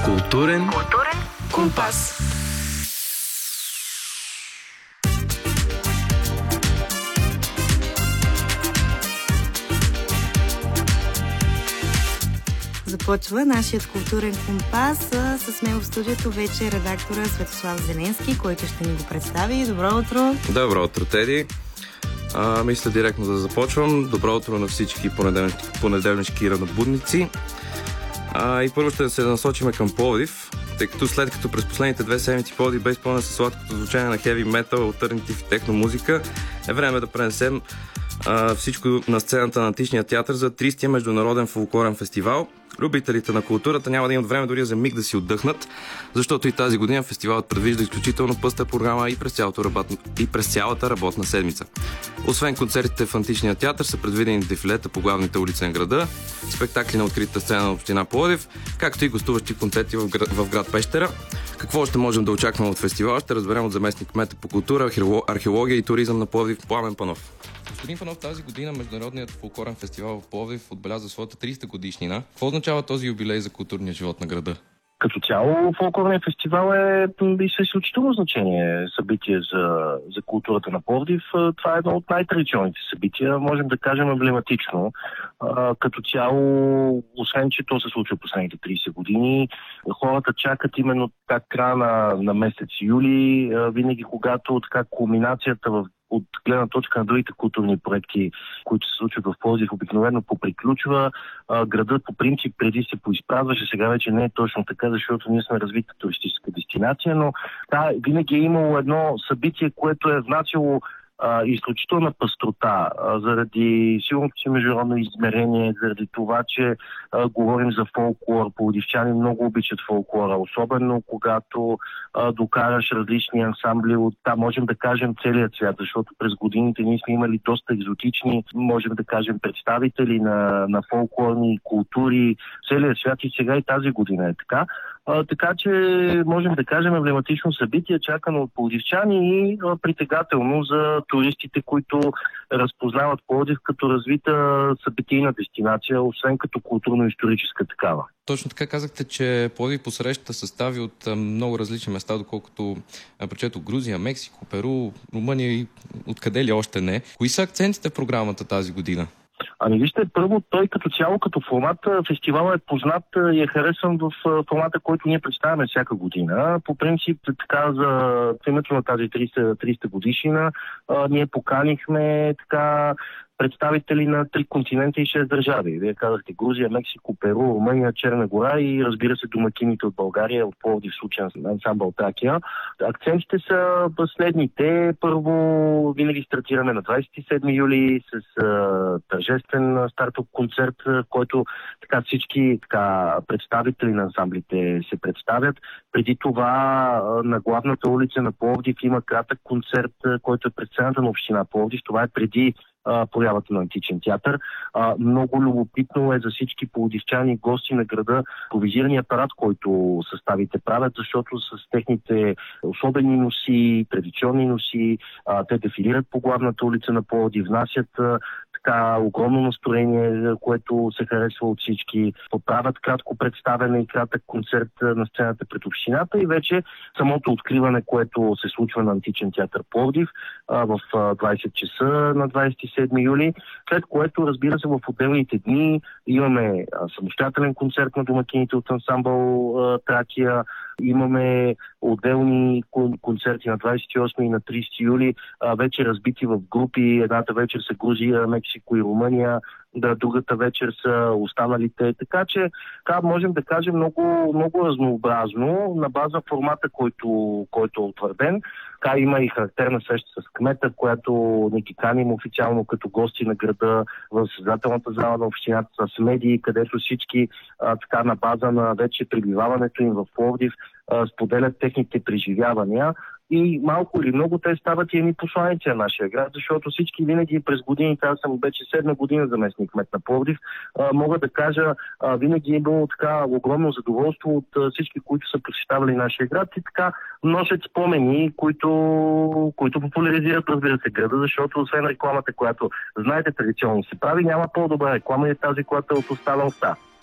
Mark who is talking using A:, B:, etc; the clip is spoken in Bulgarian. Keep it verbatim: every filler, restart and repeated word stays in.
A: Културен, Културен компас.
B: Започва нашият културен компас. С мен в студиото вече е редактора Светослав Зеленски, който ще ни го представи. Добро утро!
C: Добро утро, Теди! А, мисля директно да започвам. Добро утро на всички понеделнички, понеделнички ранобудници. А, и първо ще се насочим към Пловдив, тъй като след като през последните две седмици Пловдив бе изпълнен със сладкото звучание на хеви метал, алтернатив и техно музика, е време да пренесем а, всичко на сцената на Античния театър за тридесетия международен фолклорен фестивал. Любителите на културата няма да имат време дори за миг да си отдъхнат, защото и тази година фестивалът предвижда изключително пъстра програма и през, цялото работна, и през цялата работна седмица. Освен концертите в Античния театър са предвидени дефилета по главните улици на града, спектакли на откритата сцена на община Пловдив, както и гостуващи концерти в град, в град Пещера. Какво ще можем да очакваме от фестивала, ще разберем от заместник кмета по култура, археология и туризъм на Пловдив Пламен Панов. Господин Панов, тази година Международният фолклорен фестивал в Пловдив отбеляза своята тридесета годишнина. Какво означава този юбилей за културния живот на града?
D: Като цяло фолклорният фестивал е изключително значение събитие за, за културата на Пловдив. Това е едно от най-традиционните събития, можем да кажем емблематично. Като цяло, освен че то се случва последните тридесет години, хората чакат именно така края на, на месец юли, винаги когато така кулминацията в от гледна точка на другите културни проекти, които се случват в Пловдив, обикновено поприключва. А, градът по принцип преди се поизпразваше, сега вече не е точно така, защото ние сме развита туристическа дестинация, но да, винаги е имало едно събитие, което е внасяло Uh, изключителна пъстрота, uh, заради силното си международно измерение, заради това, че uh, говорим за фолклор. Пловдивчани много обичат фолклора, особено когато uh, докараш различни ансамбли от там, можем да кажем целият свят, защото през годините ние сме имали доста екзотични, можем да кажем представители на, на фолклорни култури, целият свят и сега и тази година е така. Uh, така че можем да кажем емблематично събитие, чакано от пловдивчани и uh, притегателно за туристите, които разпознават Пловдив като развита събитийна дестинация, освен като културно-историческа такава.
C: Точно така казахте, че Пловдив посреща състави от много различни места, доколкото прочето Грузия, Мексико, Перу, Румъния и откъде ли още не. Кои са акцентите в програмата тази година?
D: Ами вижте, първо той като цяло, като формат, фестивалът е познат и е харесван в формата, който ние представяме всяка година. По принцип, така за името на тази тридесета годишнина, ние поканихме така представители на три континента и шест държави. Вие казахте Грузия, Мексико, Перу, Румъния, Черна гора и разбира се домакините от България, от Пловдив, случая на ансамбъл Тракия. Акцентите са следните. Първо, винаги стартираме на двадесет и седми юли с а, тържествен стартов концерт, който така всички така, представители на ансамблите се представят. Преди това на главната улица на Пловдив има кратък концерт, който е пред сцената на община Пловдив. Това е преди появата на Античен театър. А, много любопитно е за всички пловдивчани, гости на града, провизирания апарат, който съставите правят, защото с техните особени носи, традиционни носи, а, те дефилират по главната улица на Пловдив, внасят а, така огромно настроение, което се харесва от всички. Поправят кратко представяне и кратък концерт на сцената пред общината и вече самото откриване, което се случва на Античен театър Пловдив а, в двадесет часа на двадесет и седми юли, след което, разбира се, в отделните дни имаме а, самостоятелен концерт на домакините от ансамбъл а, Тракия, имаме отделни кон- концерти на двадесет и осми и на тридесети юли, а, вече разбити в групи. Едната вечер са Грузия, Мексико и Румъния, да, другата вечер са останалите. Така че, така можем да кажем много, много разнообразно на база формата, който, който е утвърден. Така има и характерна среща с кмета, която не ги каним официално като гости на града в създателната зала на общината с медии, където всички а, така на база на вече прибиваването им в Пловдив а, споделят техните преживявания. И малко или много те стават и едни посланици на нашия град, защото всички винаги през годините, аз съм вече седма година заместник кмет на Пловдив, а, мога да кажа, а, винаги е било така огромно задоволство от а, всички, които са посещавали нашия град и така носят спомени, които, които популяризират, разбира се, града, защото освен рекламата, която знаете традиционно се прави, няма по-добра реклама и тази, която е от останалата.